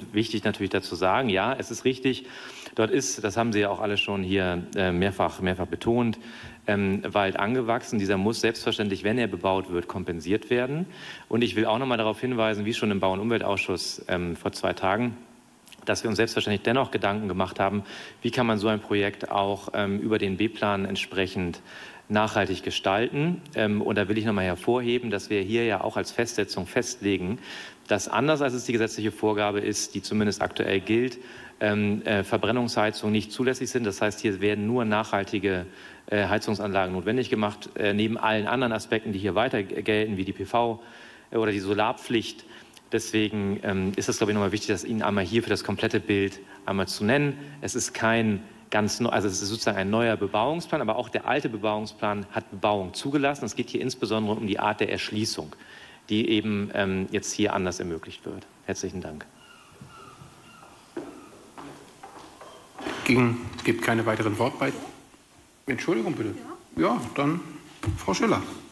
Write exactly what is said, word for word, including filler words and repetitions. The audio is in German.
wichtig natürlich dazu sagen, ja, es ist richtig, dort ist, das haben Sie ja auch alle schon hier äh, mehrfach, mehrfach betont, ähm, Wald angewachsen. Dieser muss selbstverständlich, wenn er bebaut wird, kompensiert werden. Und ich will auch noch mal darauf hinweisen, wie schon im Bau- und Umweltausschuss ähm, vor zwei Tagen, dass wir uns selbstverständlich dennoch Gedanken gemacht haben, wie kann man so ein Projekt auch ähm, über den B-Plan entsprechend nachhaltig gestalten. Ähm, und da will ich noch mal hervorheben, dass wir hier ja auch als Festsetzung festlegen, dass anders als es die gesetzliche Vorgabe ist, die zumindest aktuell gilt, ähm, äh, Verbrennungsheizungen nicht zulässig sind. Das heißt, hier werden nur nachhaltige äh, Heizungsanlagen notwendig gemacht, äh, neben allen anderen Aspekten, die hier weiter gelten, wie die P V oder die Solarpflicht. Deswegen ähm, ist es, glaube ich, nochmal wichtig, das Ihnen einmal hier für das komplette Bild einmal zu nennen. Es ist kein ganz neu, also es ist sozusagen ein neuer Bebauungsplan, aber auch der alte Bebauungsplan hat Bebauung zugelassen. Es geht hier insbesondere um die Art der Erschließung, die eben ähm, jetzt hier anders ermöglicht wird. Herzlichen Dank. Ging, gibt keine weiteren Wortbeiträge. Entschuldigung bitte. Ja, dann Frau Schiller.